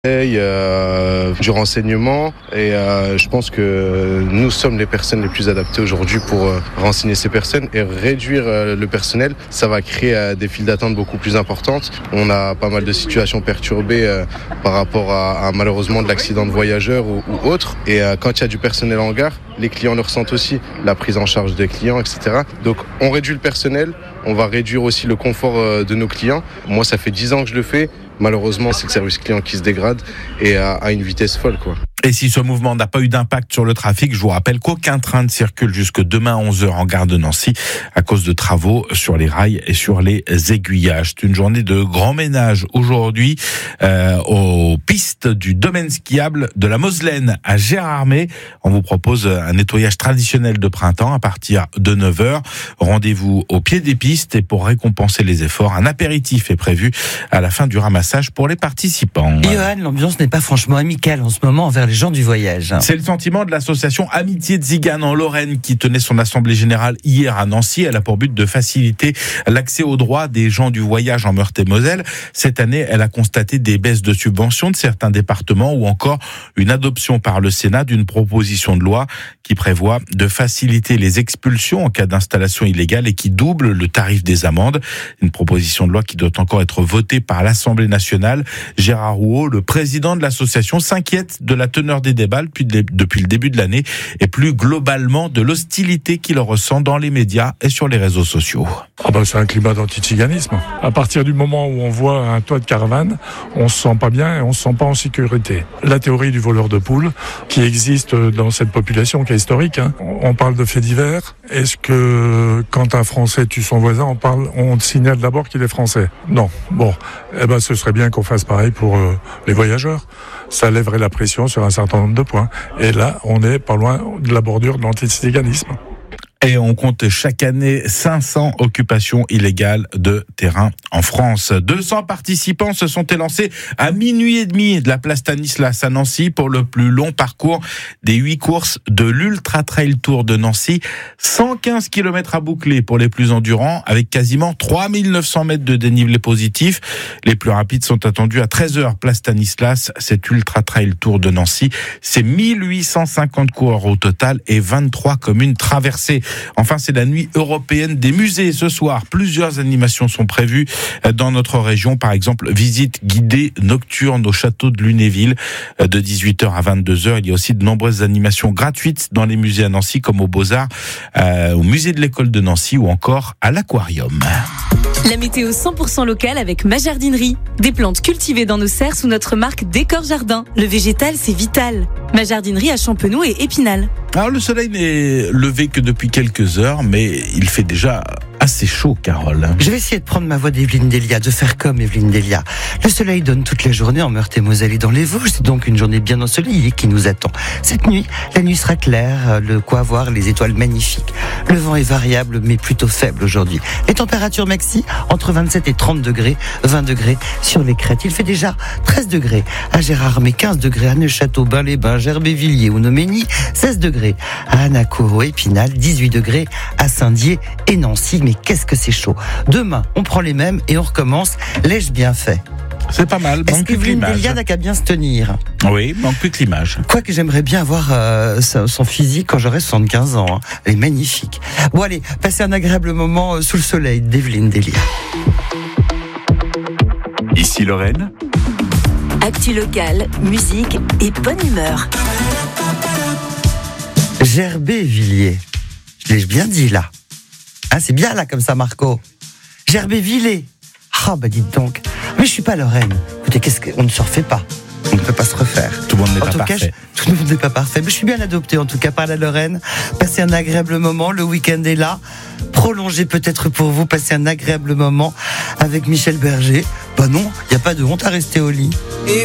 Du renseignement et je pense que nous sommes les personnes les plus adaptées aujourd'hui pour renseigner ces personnes et réduire le personnel. Ça va créer des files d'attente beaucoup plus importantes. On a pas mal de situations perturbées par rapport à malheureusement de l'accident de voyageurs ou autre. Et quand il y a du personnel en gare, les clients le ressentent aussi, la prise en charge des clients, etc. Donc on réduit le personnel, on va réduire aussi le confort de nos clients. Moi, ça fait 10 ans que je le fais. Malheureusement, c'est le service client qui se dégrade et à une vitesse folle, quoi. Et si ce mouvement n'a pas eu d'impact sur le trafic, je vous rappelle qu'aucun train ne circule jusque demain 11h en gare de Nancy à cause de travaux sur les rails et sur les aiguillages. C'est une journée de grand ménage aujourd'hui aux pistes du domaine skiable de la Moselaine à Gérardmer. On vous propose un nettoyage traditionnel de printemps à partir de 9h. Rendez-vous au pied des pistes et pour récompenser les efforts, un apéritif est prévu à la fin du ramassage pour les participants. Johan, l'ambiance n'est pas franchement amicale en ce moment envers les gens du voyage. C'est le sentiment de l'association Amitié de Zigane en Lorraine qui tenait son assemblée générale hier à Nancy. Elle a pour but de faciliter l'accès aux droits des gens du voyage en Meurthe-et-Moselle. Cette année, elle a constaté des baisses de subventions de certains départements ou encore une adoption par le Sénat d'une proposition de loi qui prévoit de faciliter les expulsions en cas d'installation illégale et qui double le tarif des amendes. Une proposition de loi qui doit encore être votée par l'Assemblée nationale. Gérard Rouault, le président de l'association, s'inquiète de la teneur des débats depuis le début de l'année et plus globalement de l'hostilité qu'il ressent dans les médias et sur les réseaux sociaux. C'est un climat d'antiziganisme. À partir du moment où on voit un toit de caravane, on se sent pas bien et on se sent pas en sécurité. La théorie du voleur de poules qui existe dans cette population qui est historique, on parle de faits divers. Est-ce que quand un Français tue son voisin, on signale d'abord qu'il est français? Non. Ce serait bien qu'on fasse pareil pour les voyageurs. Ça lèverait la pression sur un certain nombre de points. Et là, on n'est pas loin de la bordure de l'antiziganisme. Et on compte chaque année 500 occupations illégales de terrain en France. 200 participants se sont élancés à 12h30 de la place Stanislas à Nancy pour le plus long parcours des 8 courses de l'Ultra Trail Tour de Nancy. 115 km à boucler pour les plus endurants avec quasiment 3900 mètres de dénivelé positif. Les plus rapides sont attendus à 13h place Stanislas. Cet Ultra Trail Tour de Nancy, c'est 1850 coureurs au total et 23 communes traversées. Enfin, c'est la nuit européenne des musées ce soir. Plusieurs animations sont prévues dans notre région. Par exemple, visite guidée nocturne au château de Lunéville de 18h à 22h. Il y a aussi de nombreuses animations gratuites dans les musées à Nancy, comme au Beaux-Arts, au musée de l'école de Nancy ou encore à l'aquarium. La météo 100% locale avec ma jardinerie. Des plantes cultivées dans nos serres sous notre marque Décor Jardin. Le végétal, c'est vital. Ma jardinerie à Champenoux et Épinal. Alors le soleil n'est levé que depuis quelques heures, mais il fait déjà assez chaud, Carole. Je vais essayer de prendre ma voix d'Evelyne Delia, de faire comme Evelyne Delia. Le soleil donne toute la journée en Meurthe-et-Moselle et dans les Vosges. C'est donc une journée bien ensoleillée qui nous attend. Cette nuit, la nuit sera claire, le quoi voir, les étoiles magnifiques. Le vent est variable mais plutôt faible aujourd'hui. Les températures maxi entre 27 et 30 degrés, 20 degrés sur les crêtes. Il fait déjà 13 degrés à Gérardmer, 15 degrés à Neufchâteau, Bain-les-Bains, Gerbévilliers ou Noménie, 16 degrés à Anacourt, Épinal, 18 degrés à Saint-Dié et Nancy. Mais qu'est-ce que c'est chaud. Demain, on prend les mêmes et on recommence. L'ai-je bien fait? C'est pas mal. Est-ce qu'Evelyne Delia n'a qu'à bien se tenir? Oui, manque plus que l'image. Quoique j'aimerais bien avoir son physique quand j'aurai 75 ans. Elle est magnifique. Bon allez, passez un agréable moment sous le soleil d'Evelyne Delia. Ici Lorraine. Actu locale, musique et bonne humeur. Gerbévilliers. Je l'ai bien dit là. C'est bien là comme ça, Marco. Gerbévilliers. Dites donc. Mais je suis pas Lorraine. Écoutez, on ne se refait pas. On ne peut pas se refaire. Tout le monde n'est pas parfait. Tout le monde n'est pas parfait. Mais je suis bien adopté en tout cas par la Lorraine. Passez un agréable moment. Le week-end est là. Prolongez peut-être pour vous. Passez un agréable moment avec Michel Berger. Non, il n'y a pas de honte à rester au lit.